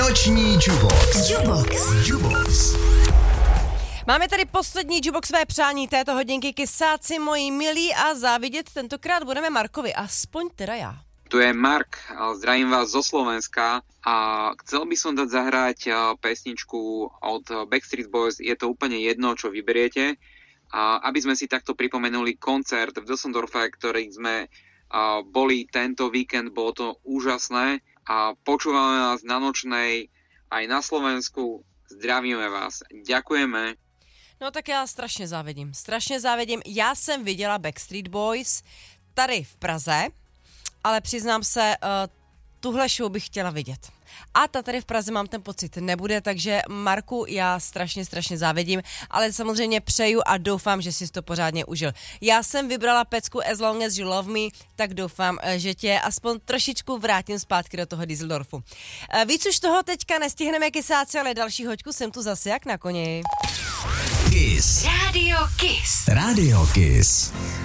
Noční Jubox. Máme tady poslední jukeboxové přání této hodinky. Kysáci moji milí a závidět tentokrát budeme Markovi, aspoň teda já. Tu je Mark, zdravím vás zo Slovenska a chcel by som dať zahrať pesničku od Backstreet Boys, je to úplne jedno, čo vyberiete, aby sme si takto pripomenuli koncert v Düsseldorfe, ktorý sme boli tento víkend, bolo to úžasné a počúvame vás na Nočnej aj na Slovensku, zdravíme vás, ďakujeme. No tak já strašně závidím. Já jsem viděla Backstreet Boys tady v Praze, ale přiznám se, tuhle show bych chtěla vidět. A ta tady v Praze, mám ten pocit, nebude, takže Marku, já strašně závidím, ale samozřejmě přeju a doufám, že jsi to pořádně užil. Já jsem vybrala pecku As Long As You Love Me, tak doufám, že tě aspoň trošičku vrátím zpátky do toho Düsseldorfu. Víc už toho teďka nestihneme, kysáci, ale další hoďku jsem tu zase jak na koni. Kiss. Radio Kiss.